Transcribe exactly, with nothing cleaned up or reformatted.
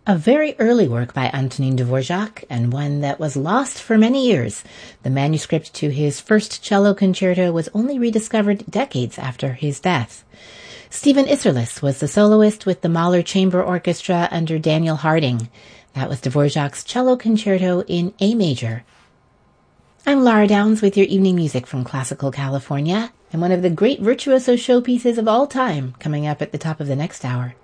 A very early work by Antonin Dvorak, and one that was lost for many years. The manuscript to his first cello concerto was only rediscovered decades after his death. Stephen Isserlis was the soloist with the Mahler Chamber Orchestra under Daniel Harding. That was Dvorak's cello concerto in A major. I'm Laura Downs with your evening music from Classical California, and one of the great virtuoso showpieces of all time coming up at the top of the next hour.